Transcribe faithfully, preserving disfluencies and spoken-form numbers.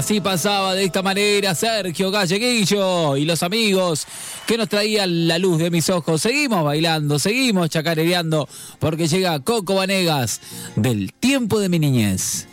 Así pasaba de esta manera Sergio Galleguillo y los amigos que nos traían la luz de mis ojos. Seguimos bailando, seguimos chacarereando porque llega Coco Vanegas del tiempo de mi niñez.